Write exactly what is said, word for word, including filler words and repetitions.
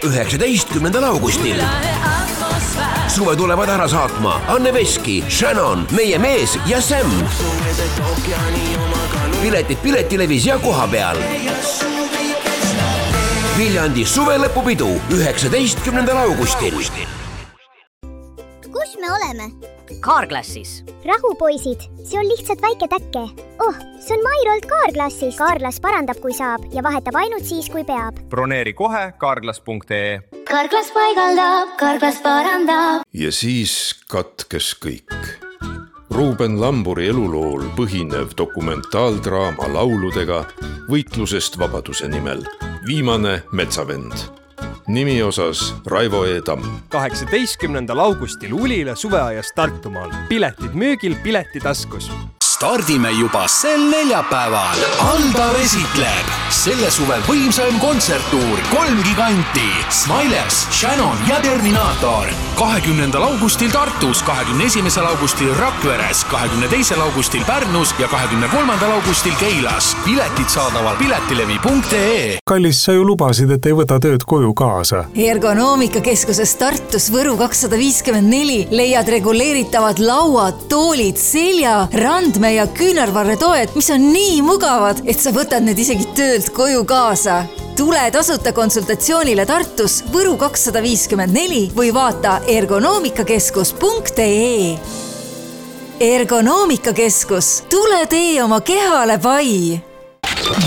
üheksateistkümnendal augustil. Suve tulevad ära saatma Anne Veski, Shannon, Meie mees ja Sam. Piletid Piletilevis ja koha peal. Viljandi suvelõpupidu üheksateistkümnendal augustil. Kus me oleme? Carglassis. Rahu, poisid, see on lihtsalt väike täkke. Oh, see on Mairolt Carglassis. Carglass parandab, kui saab ja vahetab ainult siis, kui peab. Broneeri kohe carglass punkt ee. Carglass paigaldab, Carglass parandab. Ja siis katkes kõik. Ruuben Lamburi elulool põhinev dokumentaaldraama lauludega võitlusest vabaduse nimel. Viimane metsavend. Nimi osas Raivo E. Tamm. kaheksateistkümnendal augustil Ulila suveajas Tartumaal. Piletid müügil Piletitaskus. Stardime juba sel neljapäeval. Aldar esitleb selle suve võimsaim kontserttuur kolm giganti. Smilers, Shannon ja Terminator. kahekümnendal augustil Tartus, kahekümne esimesel augustil Rakveres, kahekümne teisel augustil Pärnus ja kahekümne kolmandal augustil Keilas. Piletid saadaval piletilevi punkt ee. Kallis, sa ju lubasid, et ei võta tööd koju kaasa. Ergonoomikakeskuses Tartus Võru kakssada viiskümmend neli leiad reguleeritavad lauad, toolid, selja, randme ja küünarvarretoed, mis on nii mugavad, et sa võtad need isegi töölt koju kaasa. Tule tasuta konsultatsioonile Tartus Võru kakssada viiskümmend neli või vaata ergonoomikakeskus punkt ee. Ergonoomikakeskus, tule tee oma kehale pai!